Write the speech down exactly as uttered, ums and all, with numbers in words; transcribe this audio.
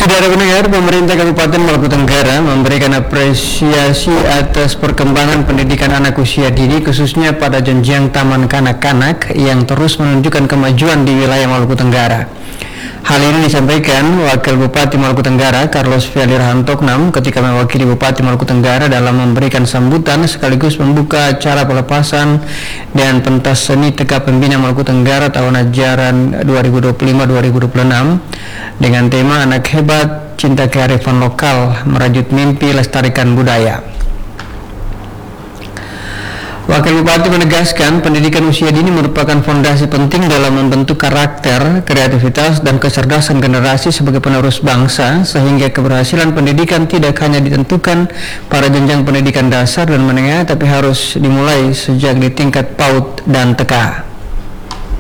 Saudara pendengar, pemerintah Kabupaten Maluku Tenggara memberikan apresiasi atas perkembangan pendidikan anak usia dini khususnya pada jenjang taman kanak-kanak yang terus menunjukkan kemajuan di wilayah Maluku Tenggara. Hal ini disampaikan Wakil Bupati Maluku Tenggara Carlos Fiali Rahantoknam ketika mewakili Bupati Maluku Tenggara dalam memberikan sambutan sekaligus membuka acara pelepasan dan pentas seni Teka Pembina Maluku Tenggara tahun ajaran dua ribu dua puluh lima dua ribu dua puluh enam dengan tema Anak Hebat, Cinta Kearifan Lokal, Merajut Mimpi, Lestarikan Budaya. Wakil Bupati menegaskan pendidikan usia dini merupakan fondasi penting dalam membentuk karakter, kreativitas, dan kecerdasan generasi sebagai penerus bangsa, sehingga keberhasilan pendidikan tidak hanya ditentukan pada jenjang pendidikan dasar dan menengah, tapi harus dimulai sejak di tingkat PAUD dan T K.